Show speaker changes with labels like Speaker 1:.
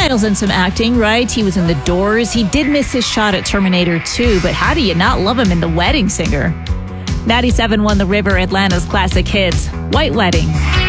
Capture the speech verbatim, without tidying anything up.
Speaker 1: styles and some acting, right? He was in The Doors. He did miss his shot at Terminator two, but how do you not love him in The Wedding Singer? ninety-seven won The River, Atlanta's classic hits. White Wedding.